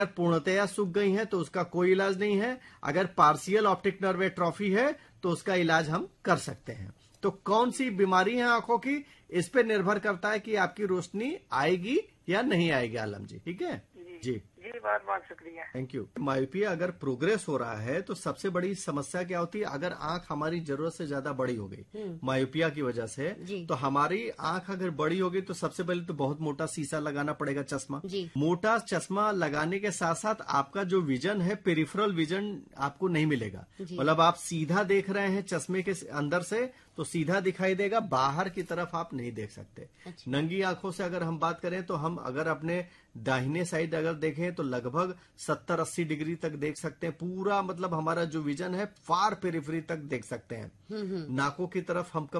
पूर्णतया सूख गई हैं तो उसका कोई इलाज नहीं है। अगर पार्शियल ऑप्टिक नर्व एट्रोफी है तो उसका इलाज हम कर सकते हैं। तो कौन सी बीमारी है आंखों की, इस पे निर्भर करता है कि आपकी रोशनी आएगी या नहीं आएगी। आलम जी, ठीक है जी, बहुत बहुत शुक्रिया, थैंक यू। मायोपिया अगर प्रोग्रेस हो रहा है तो सबसे बड़ी समस्या क्या होती है, अगर आंख हमारी जरूरत से ज्यादा बड़ी हो गई मायोपिया की वजह से, तो हमारी आंख अगर बड़ी हो गई तो सबसे पहले तो बहुत मोटा शीशा लगाना पड़ेगा, चश्मा। मोटा चश्मा लगाने के साथ साथ आपका जो विजन है, पेरिफेरल विजन आपको नहीं मिलेगा। मतलब आप सीधा देख रहे हैं चश्मे के अंदर से तो सीधा दिखाई देगा, बाहर की तरफ आप नहीं देख सकते। नंगी आंखों से अगर हम बात करें तो हम अगर अपने दाहिने साइड अगर देखें तो लगभग 70-80 डिग्री तक देख सकते हैं पूरा, मतलब हमारा जो विजन है फार पेरिफेरी तक देख सकते हैं। नाकों की तरफ हम